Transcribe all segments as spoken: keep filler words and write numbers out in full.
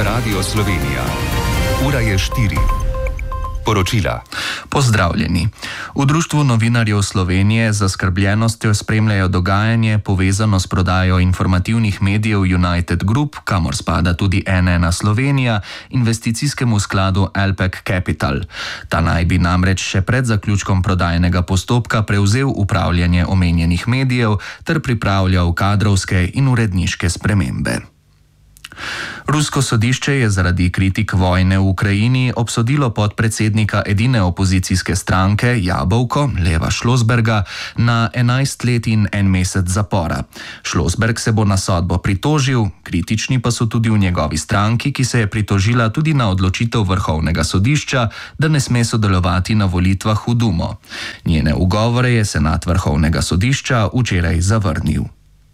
Radio Slovenija. Ura je štiri. Poročila. Pozdravljeni. V Društvu novinarjev Slovenije z zaskrbljenostjo spremljajo dogajanje povezano s prodajo informativnih medijev United Group, kamor spada tudi N ena Slovenija, investicijskemu skladu Alpek Capital. Ta naj bi namreč še pred zaključkom prodajnega postopka prevzel upravljanje omenjenih medijev ter pripravljal kadrovske in uredniške spremembe. Rusko sodišče je zaradi kritik vojne v Ukrajini obsodilo podpredsednika edine opozicijske stranke Jabolko, Leva Šlosberga, na enajst let in en mesec zapora. Šlosberg se bo na sodbo pritožil, kritični pa so tudi v njegovi stranki, ki se je pritožila tudi na odločitev Vrhovnega sodišča, da ne sme sodelovati na volitvah v Dumo. Njene ugovore je senat Vrhovnega sodišča včeraj zavrnil.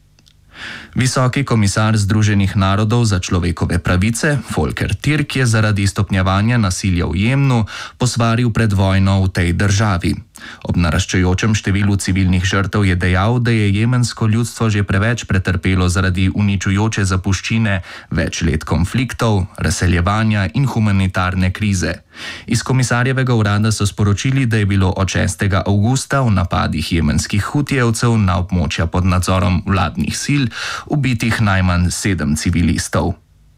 Visoki komisar Združenih narodov za človekove pravice, Volker Türk, je zaradi stopnjevanja nasilja v Jemnu posvaril pred vojno v tej državi. Ob naraščajočem številu civilnih žrtev je dejal, da je jemensko ljudstvo že preveč pretrpelo zaradi uničujoče zapuščine, več let konfliktov, razseljevanja in humanitarne krize. Iz komisarjevega urada so sporočili, da je bilo od šestega avgusta v napadih jemenskih hutijevcev na območja pod nadzorom vladnih sil ubitih najmanj sedem civilistov.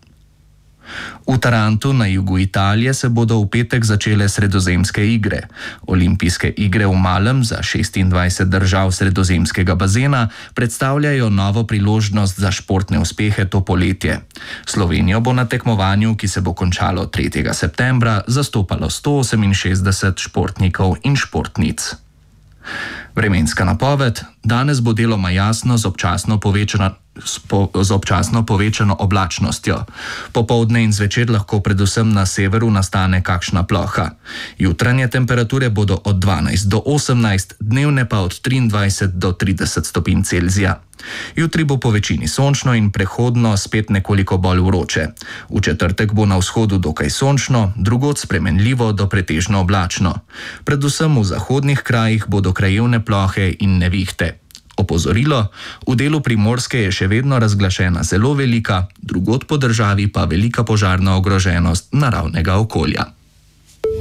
V Tarantu na jugu Italije se bodo v petek začele sredozemske igre. Olimpijske igre v malem za šestindvajset držav sredozemskega bazena predstavljajo novo priložnost za športne uspehe to poletje. Slovenijo bo na tekmovanju, ki se bo končalo tretjega septembra, zastopalo sto oseminšestdeset športnikov in športnic. Vremenska napoved. Danes bo deloma jasno z občasno povečano z občasno povečano oblačnostjo. Popoldne in zvečer lahko predvsem na severu nastane kakšna ploha. Jutranje temperature bodo od dvanajst do osemnajst, dnevne pa od triindvajset do trideset stopinj Celzija. Jutri bo po večini sončno in prehodno spet nekoliko bolj vroče. V četrtek bo na vzhodu dokaj sončno, drugod spremenljivo do pretežno oblačno. Predvsem v zahodnih krajih bodo krajevne plohe in nevihte. Opozorilo, v delu Primorske je še vedno razglašena zelo velika, drugod po državi pa velika požarna ogroženost naravnega okolja.